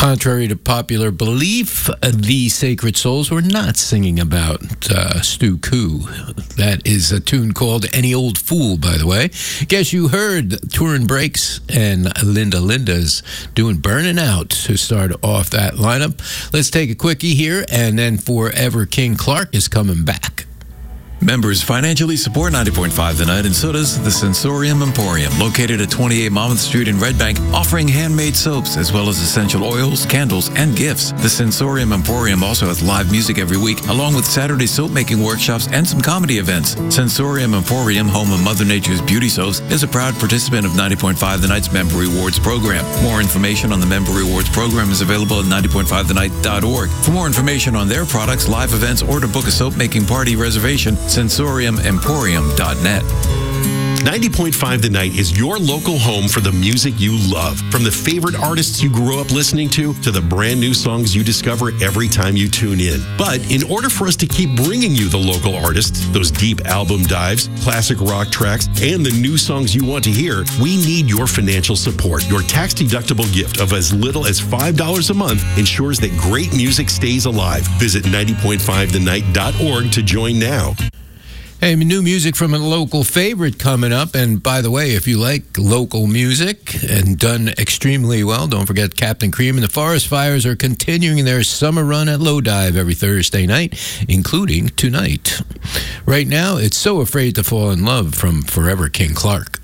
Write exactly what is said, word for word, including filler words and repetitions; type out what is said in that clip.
Contrary to popular belief, the Sacred Souls were not singing about uh, Stu Ku. That is a tune called Any Old Fool, by the way. Guess you heard Tourin' Breaks and Linda Linda's doing Burning Out to start off that lineup. Let's take a quickie here, and then Forever King Clark is coming back. Members financially support ninety point five The Night, and so does the Sensorium Emporium, located at twenty-eight Monmouth Street in Red Bank, offering handmade soaps as well as essential oils, candles, and gifts. The Sensorium Emporium also has live music every week, along with Saturday soap-making workshops and some comedy events. Sensorium Emporium, home of Mother Nature's Beauty Soaps, is a proud participant of ninety point five The Night's Member Rewards program. More information on the Member Rewards program is available at ninety point five the night dot org. For more information on their products, live events, or to book a soap-making party reservation, sensorium emporium dot net. ninety point five The Night is your local home for the music you love. From the favorite artists you grew up listening to, to the brand new songs you discover every time you tune in. But in order for us to keep bringing you the local artists, those deep album dives, classic rock tracks, and the new songs you want to hear, we need your financial support. Your tax-deductible gift of as little as five dollars a month ensures that great music stays alive. Visit ninety point five the night dot org to join now. Hey, new music from a local favorite coming up. And by the way, if you like local music and done extremely well, don't forget Captain Cream and the Forest Fires are continuing their summer run at Low Dive every Thursday night, including tonight. Right now, it's So Afraid to Fall in Love from Forever King Clark.